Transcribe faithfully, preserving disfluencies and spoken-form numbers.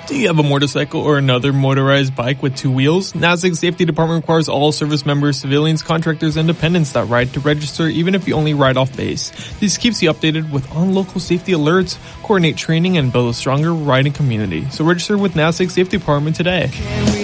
Do you have a motorcycle or another motorized bike with two wheels? NASDAQ Safety Department requires all service members, civilians, contractors, and dependents that ride to register even if you only ride off base. This keeps you updated with on-local safety alerts, coordinate training, and build a stronger riding community. So register with NASDAQ Safety Department today.